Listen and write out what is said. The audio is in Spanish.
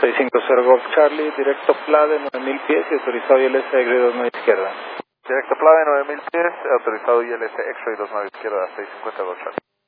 650 Golf Charlie, directo PLA de 9000 pies y autorizado ILS X-Ray 29 izquierda. Directo PLA de 9000 pies, autorizado ILS X-Ray 29 izquierda, 650 Golf Charlie.